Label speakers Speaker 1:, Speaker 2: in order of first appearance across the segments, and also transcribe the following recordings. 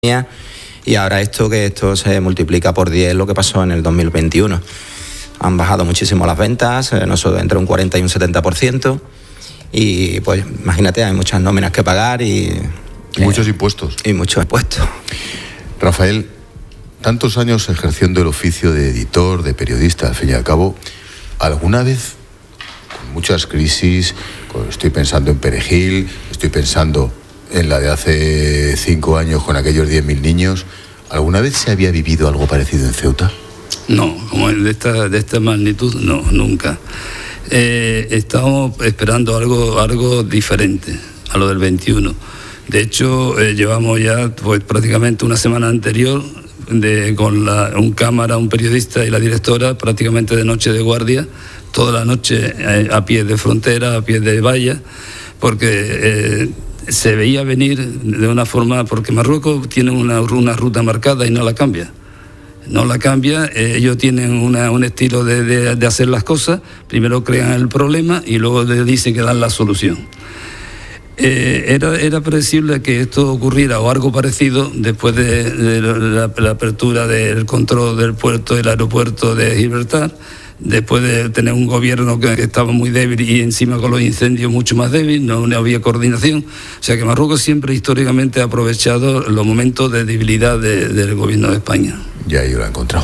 Speaker 1: y ahora esto se multiplica por 10 lo que pasó en el 2021. Han bajado muchísimo las ventas, entre un 40 y un 70%, y pues imagínate, hay muchas nóminas que pagar y
Speaker 2: muchos impuestos.
Speaker 1: Y muchos impuestos.
Speaker 2: Rafael, tantos años ejerciendo el oficio de editor, de periodista, al fin y al cabo, ¿alguna vez, con muchas crisis, estoy pensando en Perejil, estoy pensando en la de hace 5 años con aquellos 10.000 niños, ¿alguna vez se había vivido algo parecido en Ceuta?
Speaker 3: No, como de esta magnitud, no, nunca. Estábamos esperando algo diferente a lo del 21. De hecho, llevamos ya pues prácticamente una semana anterior con un cámara, un periodista y la directora prácticamente de noche de guardia, toda la noche a pie de frontera, a pie de valla, porque se veía venir de una forma, porque Marruecos tiene una ruta marcada y no la cambia. No la cambia, ellos tienen un estilo de hacer las cosas, primero crean el problema y luego le dicen que dan la solución. Era previsible que esto ocurriera o algo parecido después de la apertura del control del puerto, del aeropuerto de Gibraltar, después de tener un gobierno que estaba muy débil y encima con los incendios mucho más débil, no había coordinación. O sea que Marruecos siempre históricamente ha aprovechado los momentos de debilidad del gobierno de España.
Speaker 2: Ya yo lo he encontrado.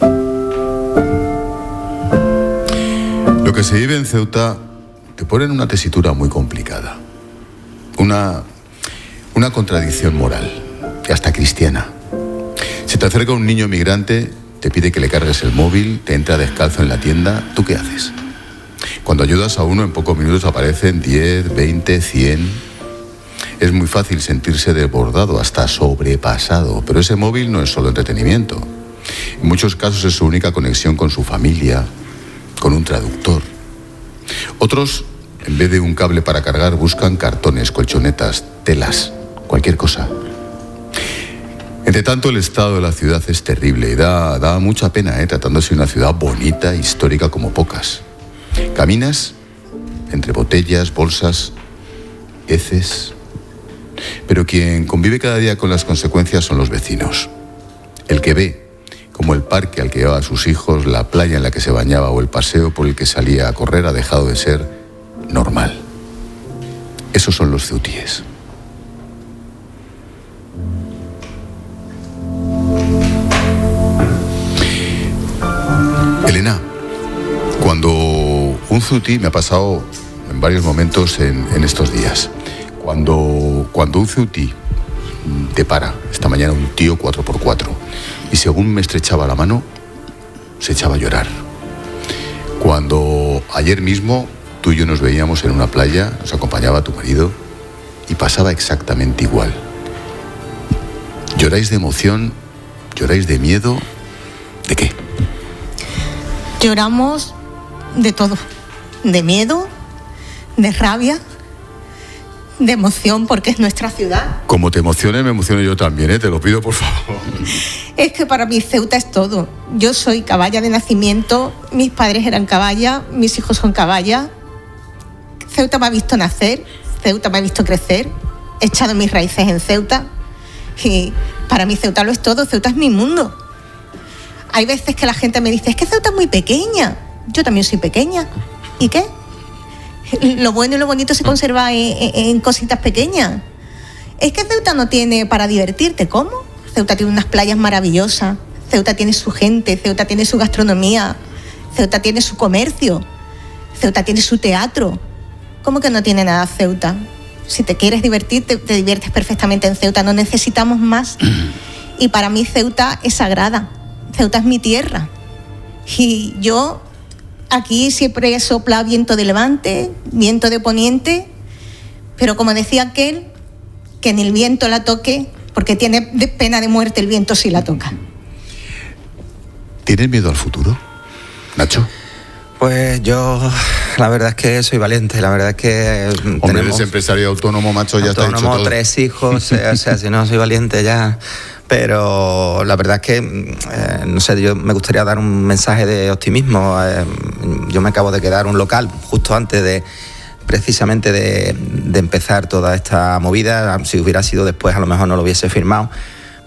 Speaker 2: Lo que se vive en Ceuta te pone en una tesitura muy complicada. Una contradicción moral, y hasta cristiana. Se te acerca un niño migrante, te pide que le cargues el móvil, te entra descalzo en la tienda, ¿tú qué haces? Cuando ayudas a uno, en pocos minutos aparecen 10, 20, 100. Es muy fácil sentirse desbordado, hasta sobrepasado, pero ese móvil no es solo entretenimiento. En muchos casos es su única conexión con su familia, con un traductor. Otros, en vez de un cable para cargar, buscan cartones, colchonetas, telas, cualquier cosa. Entre tanto, el estado de la ciudad es terrible y da mucha pena, tratándose de una ciudad bonita, histórica como pocas. Caminas entre botellas, bolsas, heces. Pero quien convive cada día con las consecuencias son los vecinos. El que ve, como el parque al que llevaba a sus hijos, la playa en la que se bañaba o el paseo por el que salía a correr ha dejado de ser normal. Esos son los ceutíes. Elena, cuando un ceutí, me ha pasado en varios momentos en estos días, cuando un ceutí te para, esta mañana un tío 4x4, y según me estrechaba la mano, se echaba a llorar. Cuando ayer mismo tú y yo nos veíamos en una playa, nos acompañaba tu marido, y pasaba exactamente igual. ¿Lloráis de emoción? ¿Lloráis de miedo? ¿De qué?
Speaker 4: Lloramos de todo, de miedo, de rabia, de emoción, porque es nuestra ciudad.
Speaker 2: Como te emociones, me emociono yo también, te lo pido por favor.
Speaker 4: Es que para mí Ceuta es todo. Yo soy caballa de nacimiento, mis padres eran caballa, mis hijos son caballa. Ceuta me ha visto nacer, Ceuta me ha visto crecer, he echado mis raíces en Ceuta y para mí Ceuta lo es todo, Ceuta es mi mundo. Hay veces que la gente me dice, es que Ceuta es muy pequeña. Yo también soy pequeña. ¿Y qué? Lo bueno y lo bonito se conserva en cositas pequeñas. Es que Ceuta no tiene para divertirte. ¿Cómo? Ceuta tiene unas playas maravillosas. Ceuta tiene su gente. Ceuta tiene su gastronomía. Ceuta tiene su comercio. Ceuta tiene su teatro. ¿Cómo que no tiene nada Ceuta? Si te quieres divertir, te diviertes perfectamente en Ceuta. No necesitamos más. Y para mí Ceuta es sagrada. Ceuta es mi tierra. Y yo aquí siempre sopla viento de levante, viento de poniente, pero como decía aquel, que ni el viento la toque, porque tiene pena de muerte el viento si la toca.
Speaker 2: ¿Tienes miedo al futuro, Nacho?
Speaker 1: Pues yo, la verdad es que soy valiente, la verdad es que...
Speaker 2: Hombre, eres empresario autónomo, macho, ya está dicho todo.
Speaker 1: 3 hijos, o sea, si no soy valiente ya... Pero la verdad es que, no sé, yo me gustaría dar un mensaje de optimismo. Yo me acabo de quedar un local justo antes de, precisamente de empezar toda esta movida. Si hubiera sido después, a lo mejor no lo hubiese firmado.